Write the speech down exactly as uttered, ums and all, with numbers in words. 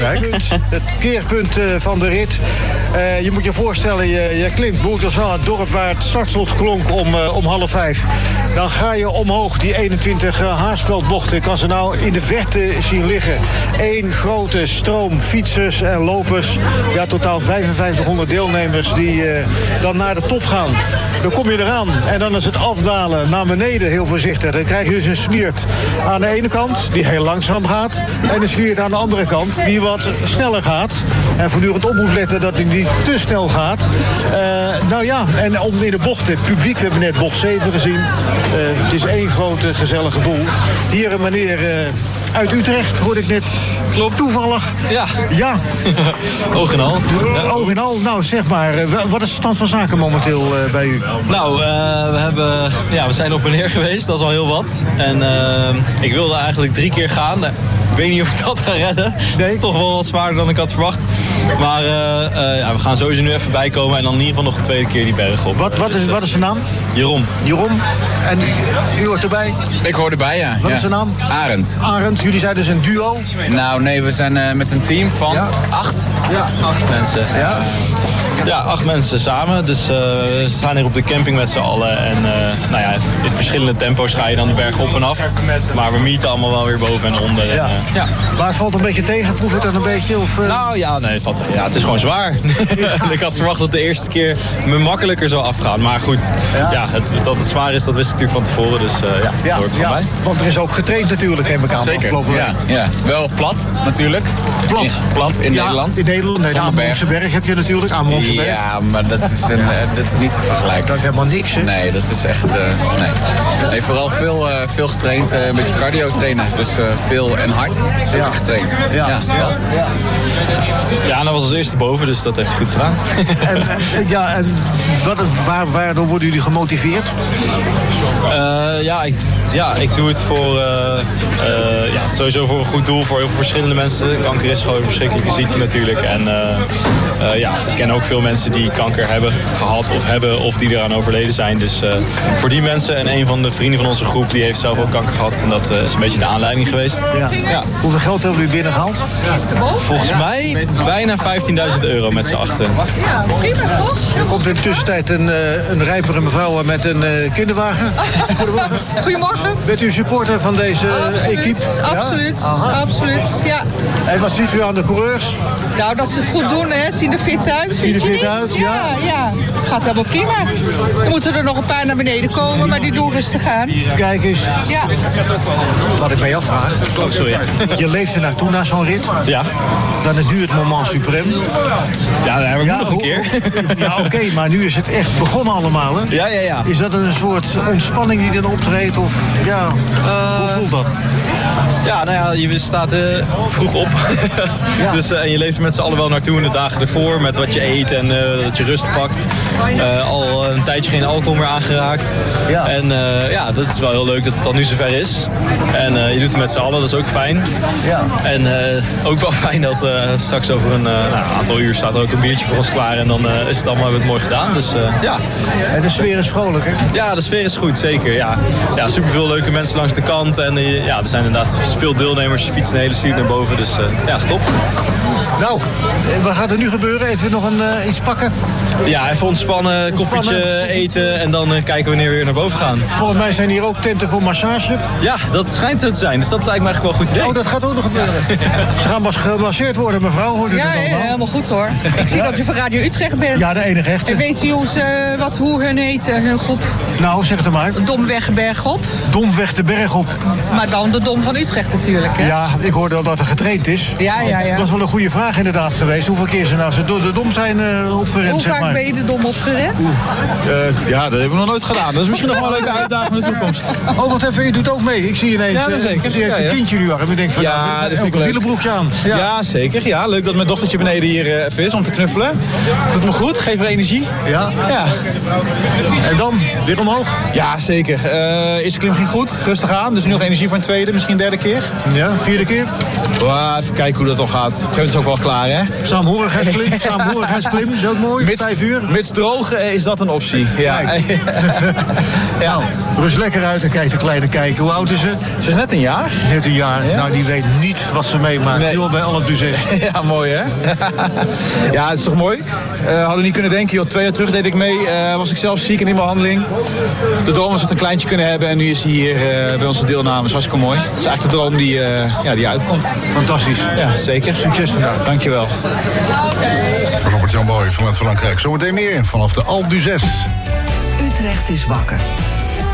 Het keerpunt uh, van de rit. Uh, je moet je voorstellen, je, je klimt Bourg-d'Oisans, het dorp waar het startslot klonk om, uh, om half vijf. Dan ga je omhoog, die eenentwintig uh, haarspeldbochten. Ik kan ze nou in de verte zien liggen. Eén grote stroom fietsers en lopers. Ja, totaal vijfenvijftighonderd deelnemers die uh, dan naar de top gaan. Dan kom je eraan en dan is het afdalen naar beneden heel voorzichtig. Dan krijg je dus een sliert aan de ene kant die heel langzaam gaat. En een sliert aan de andere kant die wat sneller gaat. En voortdurend op moet letten dat hij niet te snel gaat. Uh, nou ja, en om in de bocht, het publiek, we hebben net bocht zeven gezien. Uh, het is één grote gezellige boel. Hier een meneer uh, uit Utrecht, hoorde ik net. Klopt. Toevallig. Ja. Ja. Oog en al. Uh, oog en al. Nou, zeg maar, uh, wat is de stand van zaken momenteel uh, bij u? Nou, uh, we, hebben, ja, we zijn op en neer geweest, dat is al heel wat. En uh, ik wilde eigenlijk drie keer gaan. Ik weet niet of ik dat ga redden. Nee. Het is toch wel wat zwaarder dan ik had verwacht. Maar uh, uh, ja, we gaan sowieso nu even bijkomen. En dan in ieder geval nog een tweede keer die berg op. Wat, wat, is, wat is zijn naam? Jeroen. Jeroen. En u hoort erbij? Ik hoor erbij, ja. Wat ja. is zijn naam? Arend. Arend. Jullie zijn dus een duo? Nou, nee, we zijn uh, met een team van ja. acht. Ja, acht mensen. Ja. Ja, acht mensen samen. Dus uh, we staan hier op de camping met z'n allen. En uh, nou ja, in verschillende tempo's ga je dan de berg op en af. Maar we meeten allemaal wel weer boven en onder. En, ja. uh, ja. Maar het valt een beetje tegen? Proef het dan een beetje? Of, uh... Nou ja, nee, het, valt, ja, het is gewoon zwaar. Ja. Ik had verwacht dat de eerste keer me makkelijker zou afgaan. Maar goed, ja. Ja, het, dat het zwaar is, dat wist ik natuurlijk van tevoren. Dus uh, ja, ja, hoort er ja. bij. Want er is ook getraind natuurlijk, neem ik aan. Zeker, ja. ja. Wel plat natuurlijk. Plat? In, plat in ja, Nederland. In Nederland, nee, de Amerongse berg heb je natuurlijk. Amerongse berg. Ja, maar dat is, een, dat is niet te vergelijken. Dat is helemaal niks, hè? Nee, dat is echt... Uh, nee. nee, vooral veel, uh, veel getraind, uh, een beetje cardio trainen. Dus uh, veel en hard heb ja. ik getraind. Ja, ja, ja. dat. Ja, ja, dat was als eerste boven, dus dat heeft hij goed gedaan. En, en, ja, en wat, waar, waardoor worden jullie gemotiveerd? Uh, ja, ik, ja, ik doe het voor, uh, uh, ja, sowieso voor een goed doel, voor heel veel verschillende mensen. Kanker is gewoon een verschrikkelijke ziekte natuurlijk. En uh, uh, ja, ik ken ook veel mensen die kanker hebben gehad of hebben of die eraan overleden zijn. Dus uh, voor die mensen en een van de vrienden van onze groep, die heeft zelf ook kanker gehad. En dat uh, is een beetje de aanleiding geweest. Ja. Ja. Hoeveel geld hebben jullie binnengehaald? Volgens mij bijna vijftienduizend euro met z'n achten. Ja, prima toch? Er komt in de tussentijd een, uh, een rijpere mevrouw met een uh, kinderwagen. Goedemorgen. Goedemorgen. Bent u supporter van deze absoluut, equipe? Absoluut, ja? absoluut, ja. En wat ziet u aan de coureurs? Nou, dat ze het goed doen, hè. Zien er fit uit. Zien er fit uit, ja. Ja, ja. Gaat helemaal prima. Dan moeten er nog een paar naar beneden komen, maar die doen rustig aan. Kijk eens. Ja. Wat ik mij afvraag. Oh, sorry. Je leeft er naartoe na zo'n rit. Ja. Dan is nu het moment suprem. Ja, dan hebben we ja, nog een keer. Ja, oké, okay, maar nu is het echt begonnen allemaal, hè? Ja, ja, ja. Is dat een soort ontspanning die dan optreedt? Of ja, uh, hoe voelt dat? Ja, nou ja, je staat uh, vroeg op. Ja. Dus, uh, en je leeft er met z'n allen wel naartoe in de dagen ervoor. Met wat je eet en uh, dat je rust pakt. Uh, al een tijdje geen alcohol meer aangeraakt. Ja. En uh, ja, dat is wel heel leuk dat het dan nu zover is. En uh, je doet het met z'n allen, dat is ook fijn. Ja. En uh, ook wel fijn dat uh, straks over een uh, nou, aantal uur staat er ook een biertje voor ons klaar. En dan uh, is het allemaal het mooi gedaan. Dus uh, ja. En de sfeer is vrolijk, hè? Ja, de sfeer is goed, zeker. Ja, ja superveel leuke mensen langs de kant. En uh, ja, er zijn inderdaad veel deelnemers. Je fietsen de hele stuur naar boven. Dus uh, ja, stop. Nou, wat gaat er nu gebeuren? Even nog een, uh, iets pakken? Ja, even ontspannen, ontspannen. koffietje eten en dan uh, kijken wanneer we weer naar boven gaan. Volgens mij zijn hier ook tenten voor massage. Ja, dat schijnt zo te zijn. Dus dat lijkt me eigenlijk wel goed idee. Oh, dat gaat ook nog gebeuren. Ja. Ze gaan mas- gemasseerd worden, mevrouw. Hoort u ja, het allemaal? Ja, helemaal goed hoor. Ik zie ja. dat u van Radio Utrecht bent. Ja, de enige echte. En weet u hoe, ze, wat, hoe hun heet, hun groep? Nou, zeg het er maar. Domweg de berg op. Domweg de berg op. Maar dan de Dom van Utrecht natuurlijk, hè? Ja, ik hoorde al dat er getraind is. Ja, ja, ja. Dat is wel een goede vraag inderdaad geweest. Hoeveel keer ze nou door de Dom zijn uh, opgerend, Hoe zeg vaak maar. ben je de Dom opgerend? Uh, ja, dat hebben we nog nooit gedaan. Dat is misschien nog wel een leuke uitdaging in de toekomst. Oh, wat even, je doet ook mee. Ik zie ineens, ja, dat zeker. die heeft ja, ja. een kindje nu al. En ik denk van, ja, nou, dat vind ik een willebroekje aan. Ja. ja, zeker. Ja, leuk dat mijn dochtertje beneden hier uh, even is om te knuffelen. Doet me goed, geeft me energie. Ja. ja. En dan, weer omhoog? Ja, zeker. Uh, eerste klim ging goed, rustig aan. Dus nu nog energie voor een tweede. misschien derde keer. Ja, vierde keer. Wow, even kijken hoe dat dan gaat. Op een gegeven moment is het ook wel klaar, hè? Saamhorigheidsklim, saamhorigheidsklim, is ook mooi. Mits, Vijf uur. Mits droog eh, is dat een optie. Ja. Ja. Nou, rust lekker uit en kijk de kleine kijken. Hoe oud is ze? Ze is net een jaar. Net een jaar. Ja. Nou, die weet niet wat ze meemaakt. Nee. Nu al bij Alpe d'Huez. Ja, mooi hè? Ja, het is toch mooi? Uh, hadden niet kunnen denken, joh, twee jaar terug deed ik mee. Uh, was ik zelf ziek in die behandeling. De droom was het een kleintje kunnen hebben. En nu is hij hier uh, bij onze deelname. Dat is hartstikke mooi. Het is eigenlijk de droom die, uh, ja, die uitkomt. Fantastisch. Ja, zeker. Succes vandaag. Dankjewel. Robert-Jan Boy vanuit Frankrijk. Zometeen meer vanaf de Alpe d'Huez. Utrecht is wakker.